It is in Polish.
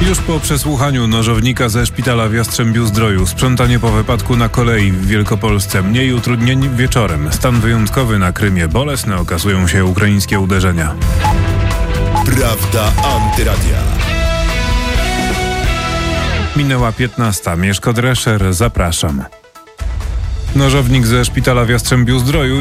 Już po przesłuchaniu nożownika ze szpitala w Jastrzębiu-Zdroju, sprzątanie po wypadku na kolei w Wielkopolsce, mniej utrudnień wieczorem, stan wyjątkowy na Krymie, bolesne okazują się ukraińskie uderzenia. Prawda Antyradia. Minęła 15. Mieszko Drescher, zapraszam. Nożownik ze szpitala w Jastrzębiu-Zdroju